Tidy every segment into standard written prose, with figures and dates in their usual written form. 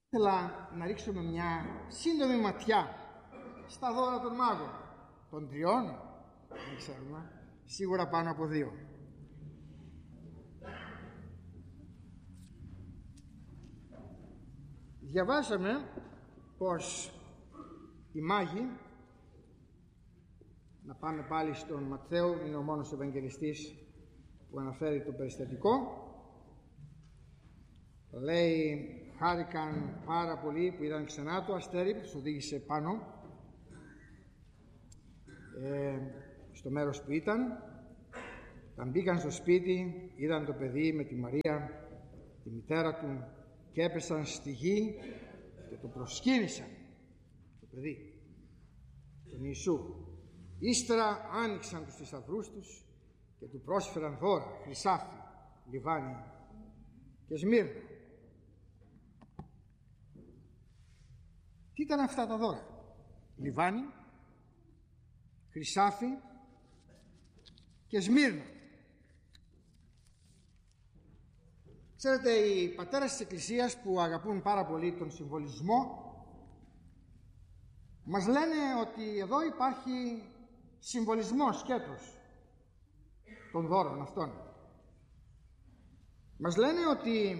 Ήθελα να ρίξουμε μια σύντομη ματιά στα δώρα των μάγων. Των τριών, δεν ξέρουμε, σίγουρα πάνω από 2. Διαβάσαμε πως οι μάγοι, να πάμε πάλι στον Ματθαίο, είναι ο μόνος Ευαγγελιστής που αναφέρει το περιστατικό, λέει χάρηκαν πάρα πολύ που είδαν ξανά το αστέρι που τους οδήγησε πάνω στο μέρος που ήταν. Όταν μπήκαν στο σπίτι, είδαν το παιδί με τη Μαρία, τη μητέρα του, και έπεσαν στη γη και το προσκύνησαν, το παιδί, τον Ιησού. Ύστερα άνοιξαν τους θησαυρούς τους και του πρόσφεραν δώρα, χρυσάφι, λιβάνι και σμύρνα. Τι ήταν αυτά τα δώρα? Λιβάνι, χρυσάφι και σμύρνα. Ξέρετε, οι πατέρες της Εκκλησίας που αγαπούν πάρα πολύ τον συμβολισμό μας λένε ότι εδώ υπάρχει συμβολισμός σκέτος των δώρων αυτών. Μας λένε ότι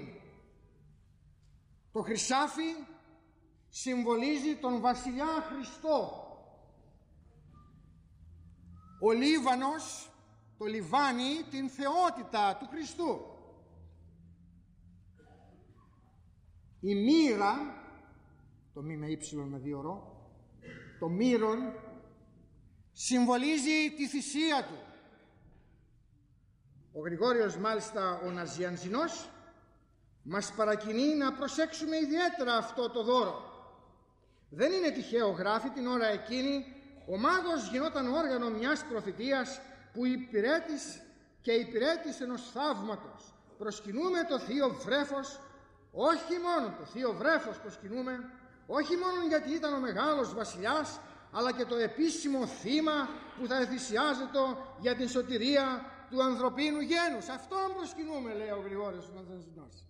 το χρυσάφι συμβολίζει τον βασιλιά Χριστό, ο λίβανος, το λιβάνι, την θεότητα του Χριστού. Η μοίρα, το μη με ύψιλον με 2 ρο, το μύρον συμβολίζει τη θυσία του. Ο Γρηγόριος μάλιστα ο Ναζιανζινός μας παρακινεί να προσέξουμε ιδιαίτερα αυτό το δώρο. Δεν είναι τυχαίο, γράφει, την ώρα εκείνη ο μάγος γινόταν όργανο μιας προφητείας που υπηρέτης ενός θαύματος. Προσκυνούμε το θείο βρέφος, όχι μόνο το θείο βρέφος προσκυνούμε, όχι μόνο γιατί ήταν ο μεγάλος βασιλιάς, αλλά και το επίσημο θύμα που θα θυσιάζεται για την σωτηρία του ανθρωπίνου γένους. Αυτόν προσκυνούμε, λέει ο Γρηγόριος ο Ναζιανζινός.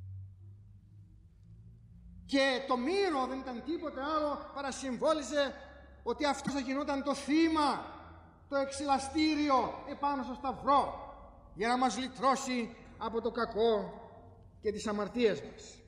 Και το μύρο δεν ήταν τίποτε άλλο παρά συμβόλιζε ότι αυτό θα γινόταν το θύμα, το εξηλαστήριο επάνω στο σταυρό, για να μας λυτρώσει από το κακό και τις αμαρτίες μας.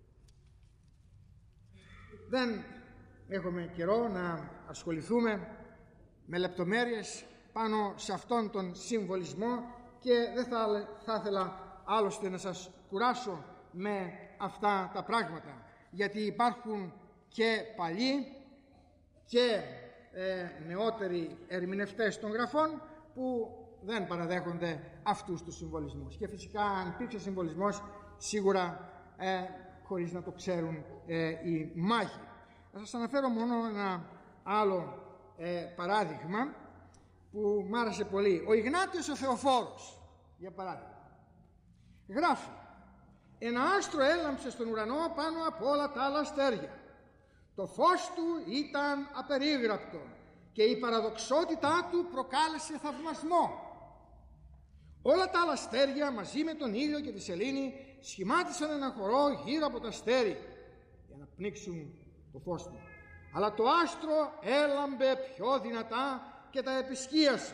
Δεν έχουμε καιρό να ασχοληθούμε με λεπτομέρειες πάνω σε αυτόν τον συμβολισμό και δεν θα ήθελα άλλωστε να σας κουράσω με αυτά τα πράγματα, γιατί υπάρχουν και παλιοί και νεότεροι ερμηνευτές των γραφών που δεν παραδέχονται αυτούς τους συμβολισμούς. Και φυσικά αν υπήρξε συμβολισμός, σίγουρα χωρίς να το ξέρουν οι μάγοι. Θα σας αναφέρω μόνο ένα άλλο παράδειγμα που μ' άρεσε πολύ. Ο Ιγνάτιος ο Θεοφόρος, για παράδειγμα, γράφει: ένα άστρο έλαμψε στον ουρανό πάνω από όλα τα άλλα αστέρια. Το φως του ήταν απερίγραπτο και η παραδοξότητά του προκάλεσε θαυμασμό. Όλα τα άλλα αστέρια μαζί με τον ήλιο και τη σελήνη σχημάτισαν ένα χορό γύρω από το αστέρι για να πνίξουν το φως του. Αλλά το άστρο έλαμπε πιο δυνατά και τα επισκίασε.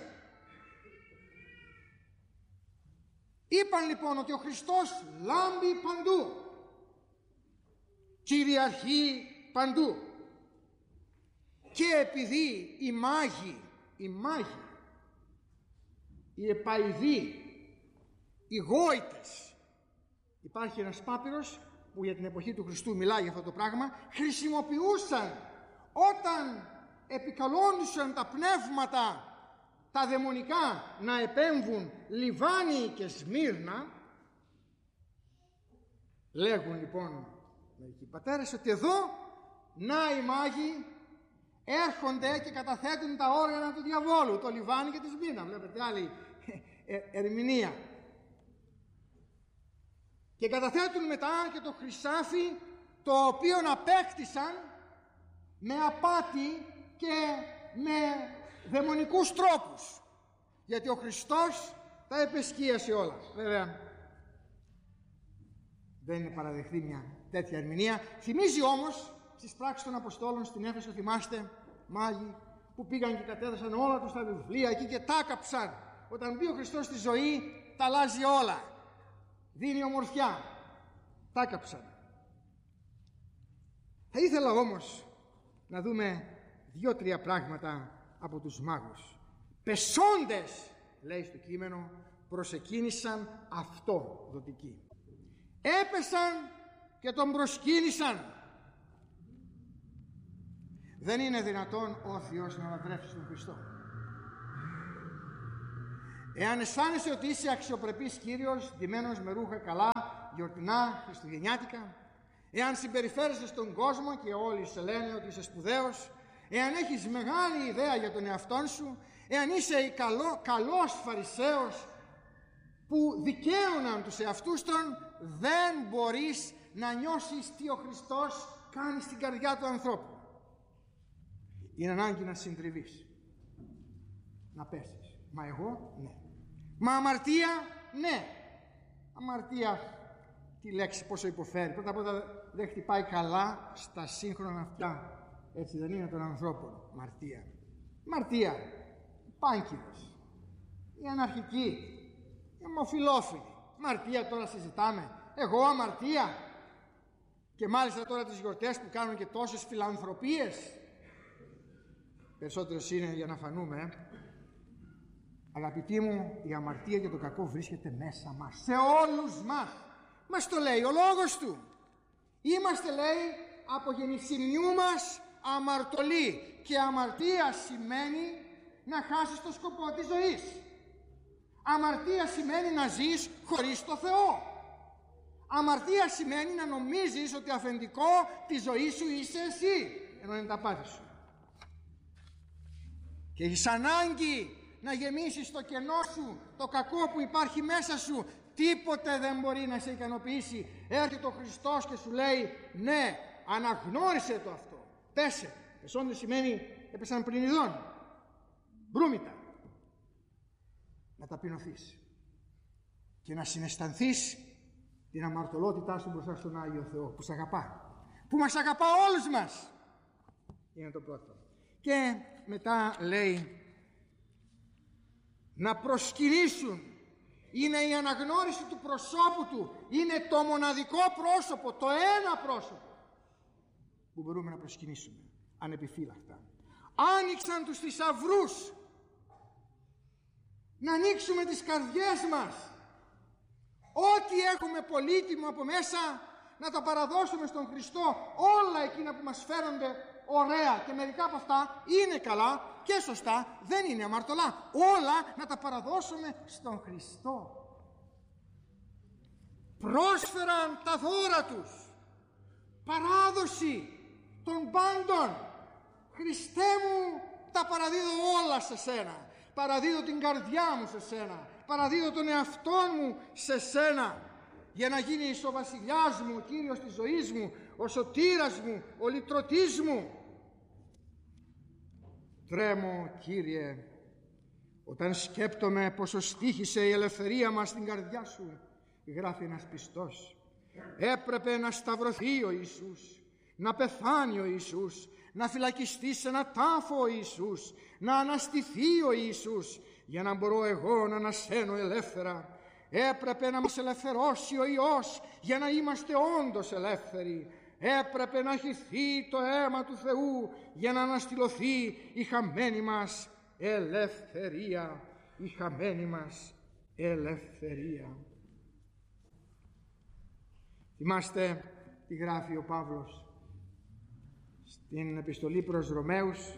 Είπαν λοιπόν ότι ο Χριστός λάμπει παντού, κυριαρχεί παντού. Και επειδή οι μάγοι, οι επαϊδοί, οι γόητες, υπάρχει ένας πάπυρος που για την εποχή του Χριστού μιλάει για αυτό το πράγμα, χρησιμοποιούσαν όταν επικαλόντουσαν τα πνεύματα τα δαιμονικά να επέμβουν λιβάνι και σμύρνα. Λέγουν λοιπόν μερικοί πατέρες ότι εδώ να οι μάγοι έρχονται και καταθέτουν τα όργανα του διαβόλου, το λιβάνι και τη σμύρνα. Βλέπετε άλλη ερμηνεία. Και καταθέτουν μετά και το χρυσάφι, το οποίο απέκτησαν με απάτη και με δαιμονικούς τρόπους, γιατί ο Χριστός τα επεσκίασε όλα. Βέβαια δεν είναι παραδεχθεί μια τέτοια ερμηνεία. Θυμίζει όμως στις πράξεις των Αποστόλων στην Έφεσο, θυμάστε, μάγοι που πήγαν και κατέδωσαν όλα τους τα βιβλία εκεί και τα άκαψαν. Όταν μπει ο Χριστός στη ζωή, τα αλλάζει όλα. Δίνει ομορφιά. Τα άκαψαν. Θα ήθελα όμως να δούμε 2-3 πράγματα από τους μάγους. Πεσόντες, λέει στο κείμενο, προσεκίνησαν αυτό δοτικοί. Έπεσαν και τον προσκύνησαν. Δεν είναι δυνατόν όρθιος να λατρεύσεις τον Χριστό. Εάν αισθάνεσαι ότι είσαι αξιοπρεπής Κύριος, ντυμένος με ρούχα καλά, γιορτινά, χριστουγεννιάτικα, εάν συμπεριφέρεσαι στον κόσμο και όλοι σε λένε ότι είσαι σπουδαίος, εάν έχεις μεγάλη ιδέα για τον εαυτόν σου, εάν είσαι καλός Φαρισαίος που δικαίωναν τους εαυτούς των, δεν μπορείς να νιώσεις τι ο Χριστός κάνει στην καρδιά του ανθρώπου. Είναι ανάγκη να συντριβείς, να πέσεις. Μα εγώ, ναι. Μα αμαρτία, ναι. Αμαρτία, τη λέξη πόσο υποφέρει. Πρώτα απ' όλα δεν χτυπάει καλά στα σύγχρονα αυτά. Έτσι δεν είναι των ανθρώπων. Αμαρτία. Αμαρτία. Οι πάνκιδες. Οι αναρχικοί. Οι ομοφυλόφιλοι. Αμαρτία τώρα συζητάμε. Εγώ αμαρτία. Και μάλιστα τώρα τις γιορτές που κάνουν και τόσες φιλανθρωπίες. Περισσότερος είναι για να φανούμε. Αγαπητοί μου, η αμαρτία και το κακό βρίσκεται μέσα μας. Σε όλους μας. Μας το λέει ο λόγος του. Είμαστε, λέει, από γεννησιμιού μας αμαρτωλοί. Και αμαρτία σημαίνει να χάσεις το σκοπό της ζωής. Αμαρτία σημαίνει να ζεις χωρίς το Θεό. Αμαρτία σημαίνει να νομίζεις ότι αφεντικό τη ζωή σου είσαι εσύ, ενώ είναι τα πάθη σου. Και έχεις ανάγκη να γεμίσεις το κενό σου, το κακό που υπάρχει μέσα σου. Τίποτε δεν μπορεί να σε ικανοποιήσει. Έρχεται ο Χριστός και σου λέει, ναι, αναγνώρισε το αυτό. Πέσε. Πεσόντες σημαίνει έπεσαν πριν ειδών. Μπρούμητα. Να ταπεινωθείς και να συναισθανθείς την αμαρτωλότητά σου μπροστά στον Άγιο Θεό που σε αγαπά, που μας αγαπά όλους μας. Είναι το πρώτο. Και μετά λέει να προσκυνήσουν. Είναι η αναγνώριση του προσώπου του. Είναι το μοναδικό πρόσωπο, το ένα πρόσωπο που μπορούμε να προσκυνήσουμε ανεπιφύλακτα. Άνοιξαν τους θησαυρούς. Να ανοίξουμε τις καρδιές μας. Ό,τι έχουμε πολύτιμο από μέσα να τα παραδώσουμε στον Χριστό. Όλα εκείνα που μας φέρονται ωραία, και μερικά από αυτά είναι καλά και σωστά, δεν είναι αμαρτωλά. Όλα να τα παραδώσουμε στον Χριστό. Πρόσφεραν τα δώρα τους. Παράδοση των πάντων. Χριστέ μου, τα παραδίδω όλα σε σένα. Παραδίδω την καρδιά μου σε σένα. Παραδίδω τον εαυτό μου σε σένα. Για να γίνεις ο βασιλιάς μου, ο Κύριος της ζωής μου, ο σωτήρας μου, ο λυτρωτής μου. Τρέμω, Κύριε, όταν σκέπτομαι πόσο στοίχησε η ελευθερία μας στην καρδιά σου. Γράφει ένας πιστός. Έπρεπε να σταυρωθεί ο Ιησούς, να πεθάνει ο Ιησούς, να φυλακιστεί σε ένα τάφο ο Ιησούς, να αναστηθεί ο Ιησούς, για να μπορώ εγώ να ανασένω ελεύθερα. Έπρεπε να μας ελευθερώσει ο Υιός για να είμαστε όντως ελεύθεροι. Έπρεπε να χυθεί το αίμα του Θεού για να αναστηλωθεί η χαμένη μας ελευθερία. Η χαμένη μας ελευθερία. Θυμάστε τι γράφει ο Παύλος στην επιστολή προς Ρωμαίους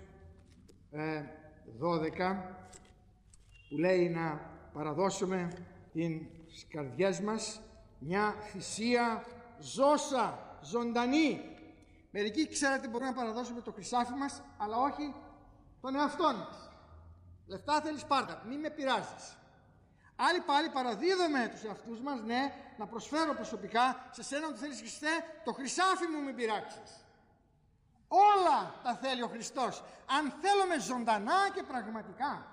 12, που λέει να παραδώσουμε τις καρδιές μας μια θυσία ζώσα, ζωντανή. Μερικοί ξέρετε μπορούμε να παραδώσουμε το χρυσάφι μας, αλλά όχι τον εαυτό μας. Λεφτά θέλεις πάρτα, μη με πειράζεις. Άλλοι πάλι παραδίδουμε τους εαυτούς μας, ναι, να προσφέρω προσωπικά σε σένα ότι θέλεις, Χριστέ, το χρυσάφι μου μην πειράξεις. Όλα τα θέλει ο Χριστός, αν θέλουμε ζωντανά και πραγματικά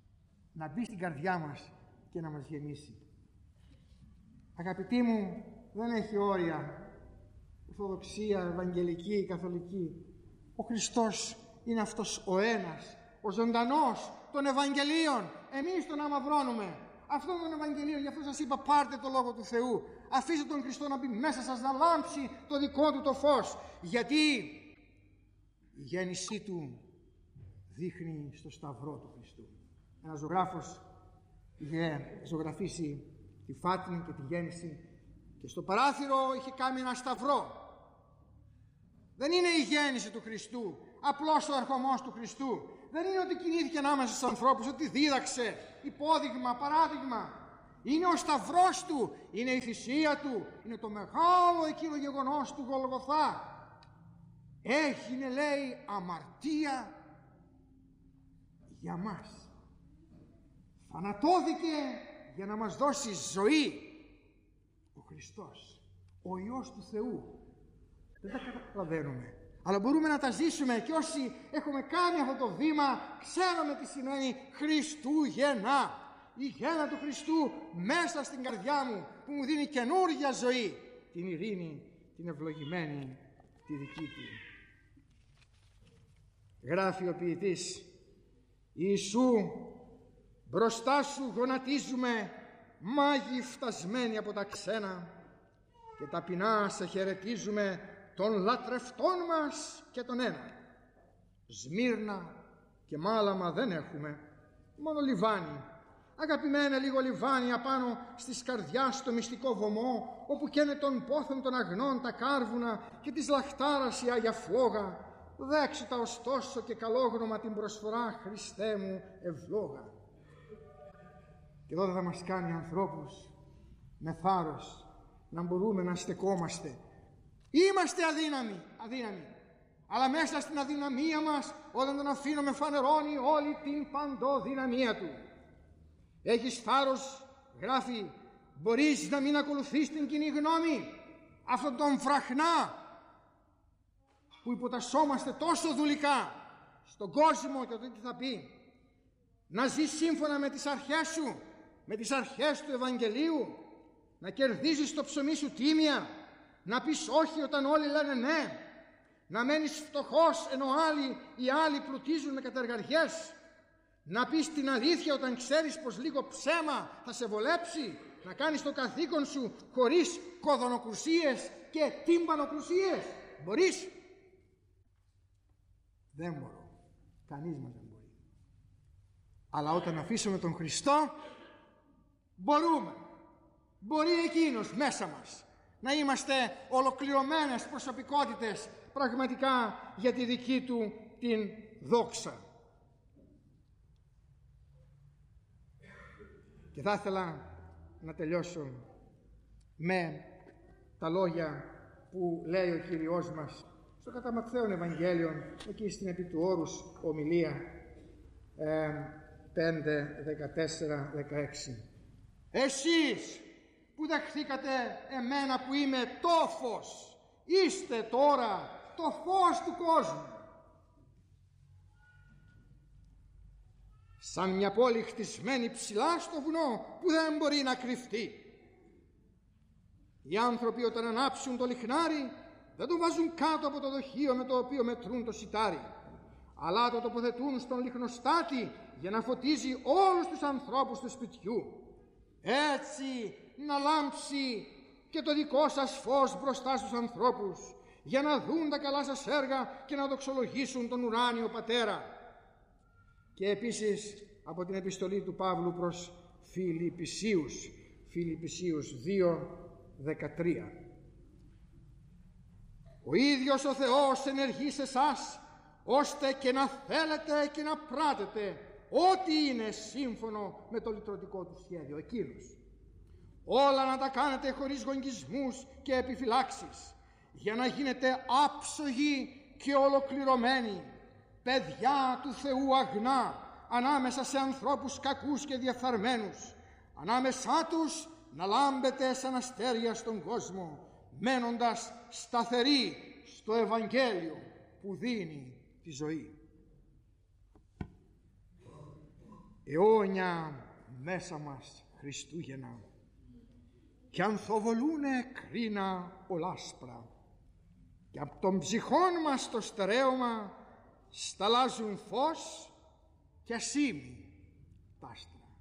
να μπει στην καρδιά μας και να μας γεμίσει. Αγαπητοί μου, δεν έχει όρια. Ορθοδοξία, Ευαγγελική, Καθολική. Ο Χριστός είναι αυτός ο ένας, ο ζωντανός των Ευαγγελίων. Εμείς τον αμαυρώνουμε. Αυτόν τον Ευαγγελίο, γι' αυτό σας είπα, πάρτε το Λόγο του Θεού. Αφήστε τον Χριστό να μπει μέσα σας, να λάμψει το δικό του το φως. Γιατί η γέννησή του δείχνει στο σταυρό του Χριστού. Ένας ζωγράφος είχε ζωγραφίσει τη Φάτνη και τη γέννηση και στο παράθυρο είχε κάνει ένα σταυρό. Δεν είναι η γέννηση του Χριστού, απλώς ο ερχομός του Χριστού. Δεν είναι ότι κινήθηκε ανάμεσα στους ανθρώπους, ότι δίδαξε, υπόδειγμα, παράδειγμα. Είναι ο σταυρός του, είναι η θυσία του, είναι το μεγάλο εκείνο γεγονός του Γολγοθά. Έγινε, λέει, αμαρτία για μας. Θανατώθηκε για να μας δώσει ζωή. Ο Χριστός, ο Υιός του Θεού. Δεν τα καταλαβαίνουμε, αλλά μπορούμε να τα ζήσουμε, και όσοι έχουμε κάνει αυτό το βήμα ξέρουμε τι σημαίνει Χριστούγεννα. Η γέννα του Χριστού μέσα στην καρδιά μου, που μου δίνει καινούργια ζωή, την ειρήνη, την ευλογημένη, τη δική του. Γράφει ο ποιητής: Ιησού, μπροστά σου γονατίζουμε, μάγοι φτασμένοι από τα ξένα, και ταπεινά σε χαιρετίζουμε των λατρευτών μας και τον ένα. Σμύρνα και μάλαμα δεν έχουμε, μόνο λιβάνι. Αγαπημένε, λίγο λιβάνι απάνω στις καρδιάς στο μυστικό βωμό, όπου καίνε των πόθων των αγνών τα κάρβουνα και της λαχτάρας η Άγια Φλόγα. Δέξου τα ωστόσο και καλόγνωμα την προσφορά, Χριστέ μου ευλόγα. Και εδώ θα μας κάνει ανθρώπους με θάρρος να μπορούμε να στεκόμαστε. Είμαστε αδύναμοι, αλλά μέσα στην αδυναμία μας, όταν τον αφήνουμε, φανερώνει όλη την παντοδυναμία του. Έχεις θάρρος, γράφει, μπορείς να μην ακολουθείς την κοινή γνώμη, αυτόν τον βραχνά που υποτασσόμαστε τόσο δουλικά στον κόσμο και το τι θα πει. Να ζεις σύμφωνα με τις αρχές σου, με τις αρχές του Ευαγγελίου, να κερδίζεις το ψωμί σου τίμια, να πεις όχι όταν όλοι λένε ναι, να μένεις φτωχός ενώ οι άλλοι πλουτίζουν με κατεργαριές, να πεις την αλήθεια όταν ξέρεις πως λίγο ψέμα θα σε βολέψει, να κάνεις το καθήκον σου χωρίς κοδωνοκρουσίες και τύμπανοκρουσίες. Μπορείς? Δεν μπορώ. Κανείς μας δεν μπορεί. Αλλά όταν αφήσουμε τον Χριστό, μπορούμε. Μπορεί εκείνος μέσα μας να είμαστε ολοκληρωμένες προσωπικότητες πραγματικά για τη δική του την δόξα. Και θα ήθελα να τελειώσω με τα λόγια που λέει ο Κύριος μας στο κατά Ματθαίον Ευαγγέλιον, εκεί στην επί του όρους ομιλία 5, 14, 16. Εσείς που δεχθήκατε εμένα που είμαι το φως, είστε τώρα το φως του κόσμου. Σαν μια πόλη χτισμένη ψηλά στο βουνό που δεν μπορεί να κρυφτεί. Οι άνθρωποι όταν ανάψουν το λιχνάρι δεν το βάζουν κάτω από το δοχείο με το οποίο μετρούν το σιτάρι, αλλά το τοποθετούν στον λιχνοστάτη για να φωτίζει όλους τους ανθρώπους του σπιτιού. Έτσι να λάμψει και το δικό σας φως μπροστά στους ανθρώπους, για να δουν τα καλά σας έργα και να δοξολογήσουν τον ουράνιο Πατέρα. Και επίσης από την επιστολή του Παύλου προς Φιλιππισίους 2:13. Ο ίδιος ο Θεός ενεργεί σε εσάς, ώστε και να θέλετε και να πράτετε ό,τι είναι σύμφωνο με το λυτρωτικό του σχέδιο. Εκείνος. Όλα να τα κάνετε χωρίς γογγισμούς και επιφυλάξεις, για να γίνετε άψογοι και ολοκληρωμένοι, παιδιά του Θεού αγνά, ανάμεσα σε ανθρώπους κακούς και διαφθαρμένους, ανάμεσά τους να λάμπετε σαν αστέρια στον κόσμο, μένοντας σταθεροί στο Ευαγγέλιο που δίνει τη ζωή. Αιώνια μέσα μας Χριστούγεννα, κι ανθοβολούνε κρίνα ολάσπρα. Και απ' των ψυχών μας το στερέωμα σταλάζουν φως και ασήμι τ' άστρα.